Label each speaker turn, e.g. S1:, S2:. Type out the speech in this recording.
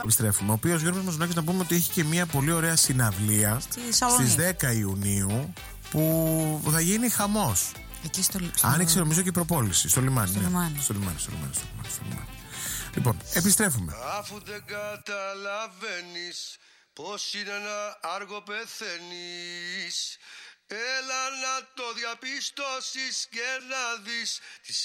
S1: Επιστρέφουμε. Ο οποίος Γιώργος Μαζονάκης, να πούμε ότι έχει και μια πολύ ωραία συναυλία στις 10 Ιουνίου που θα γίνει χαμός.
S2: Εκεί
S1: άνοιξε νομίζω και η προπόληση στο λιμάνι.
S2: Στο
S1: λιμάνι. Λοιπόν, επιστρέφουμε.
S3: Αφού δεν καταλαβαίνεις πως είναι να άργο πεθαίνεις, έλα να το διαπιστώσεις και να δεις τις